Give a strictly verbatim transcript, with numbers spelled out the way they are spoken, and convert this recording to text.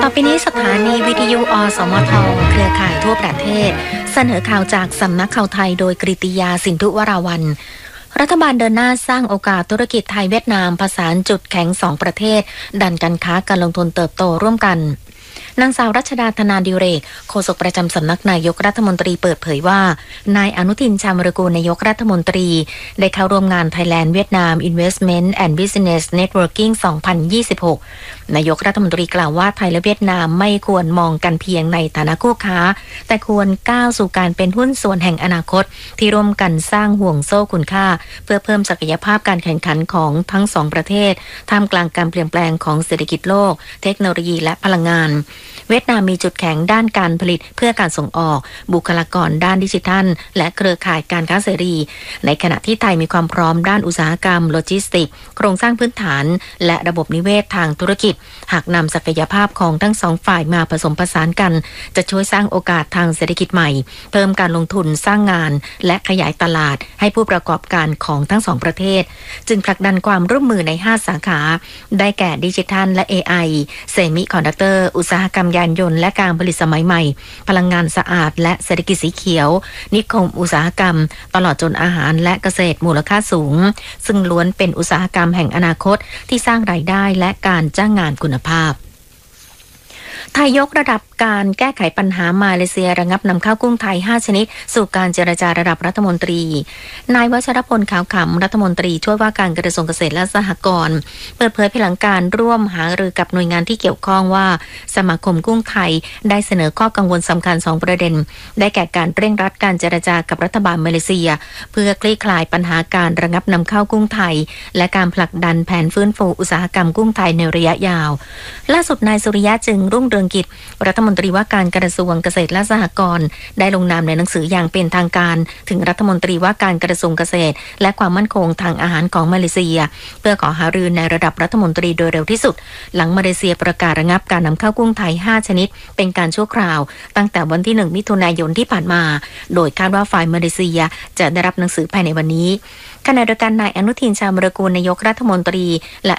ต่อไปนี้สถานีวิทยุอสมทเครือข่ายทั่วประเทศเสนอข่าวจากสำนักข่าวไทยโดยกฤติยาสินธุวราวัลย์รัฐบาลเดินหน้าสร้างโอกาสธุรกิจไทยเวียดนามผสานจุดแข็งสองประเทศดันการค้าการลงทุนเติบโตร่วมกันนางสาวรัชดาธนาดิเรกโฆษกประจำสำนักนายกรัฐมนตรีเปิดเผยว่านายอนุทินชาญวิรากูลนายกรัฐมนตรีได้เข้าร่วมงาน Thailand Vietnam Investment and Business Networking สองพันยี่สิบหกนายกรัฐมนตรีกล่าวว่าไทยและเวียดนามไม่ควรมองกันเพียงในฐานะคู่ค้าแต่ควรก้าวสู่การเป็นหุ้นส่วนแห่งอนาคตที่ร่วมกันสร้างห่วงโซ่คุณค่าเพื่อเพิ่มศักยภาพการแข่งขันของทั้งสองประเทศท่ามกลางการเปลี่ยนแปลงของเศรษฐกิจโลกเทคโนโลยีและพลังงานเวียดนามมีจุดแข็งด้านการผลิตเพื่อการส่งออกบุคลากรด้านดิจิทัลและเครือข่ายการค้าเสรีในขณะที่ไทยมีความพร้อมด้านอุตสาหกรรมโลจิสติกส์โครงสร้างพื้นฐานและระบบนิเวศทางธุรกิจหากนำศักยภาพของทั้งสองฝ่ายมาผสมผสานกันจะช่วยสร้างโอกาสทางเศรษฐกิจใหม่เพิ่มการลงทุนสร้างงานและขยายตลาดให้ผู้ประกอบการของทั้งสองประเทศจึงผลักดันความร่วมมือในห้าสาขาได้แก่ดิจิทัลและ เอ ไอ เซมิคอนดักเตอร์อุตสาหกรรมยานยนต์และการผลิตสมัยใหม่พลังงานสะอาดและเศรษฐกิจสีเขียวนิคมอุตสาหกรรมตลอดจนอาหารและเกษตรมูลค่าสูงซึ่งล้วนเป็นอุตสาหกรรมแห่งอนาคตที่สร้างรายได้และการจ้างงานคุณภาพไทยยกระดับการแก้ไขปัญหามาเลเซียระงับนำเข้ากุ้งไทยห้าชนิดสู่การเจรจาระดับรัฐมนตรีนายวชรพลขาวขำรัฐมนตรีช่วยว่าการกระทรวงเกษตรและสหกรณ์เปิดเผยภายหลังการร่วมหารือกับหน่วยงานที่เกี่ยวข้องว่าสมาคมกุ้งไทยได้เสนอข้อกังวลสำคัญสองประเด็นได้แก่การเร่งรัดการเจรจากับรัฐบาลมาเลเซียเพื่อคลี่คลายปัญหาการระงับนำเข้ากุ้งไทยและการผลักดันแผนฟื้นฟูอุตสาหกรรมกุ้งไทยในระยะยาวล่าสุดนายสุริยะจึงรุ่งเรืองกิจรัฐมนตรีว่าการกระทรวงเกษตรและสหกรณ์ได้ลงนามในหนังสืออย่างเป็นทางการถึงรัฐมนตรีว่าการกระทรวงเกษตรและความมั่นคงทางอาหารของมาเลเซียเพื่อขอหารือในระดับรัฐมนตรีโดยเร็วที่สุดหลังมาเลเซียประกาศระงับการนำเข้ากุ้งไทยห้าชนิดเป็นการชั่วคราวตั้งแต่วันที่หนึ่งมิถุนายนที่ผ่านมาโดยคาดว่าฝ่ายมาเลเซียจะได้รับหนังสือภายในวันนี้ขณะเดียวกันนายอนุทินชาญวิรากูลนายกรัฐมนตรีและ